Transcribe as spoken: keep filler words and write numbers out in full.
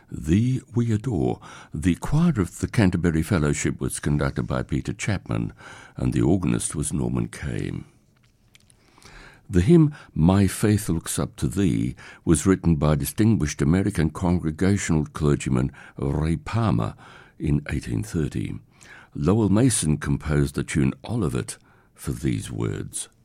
Thee We Adore. The choir of the Canterbury Fellowship was conducted by Peter Chapman, and the organist was Norman Kay. The hymn My Faith Looks Up to Thee was written by distinguished American Congregational clergyman Ray Palmer in eighteen thirty. Lowell Mason composed the tune Olivet for these words.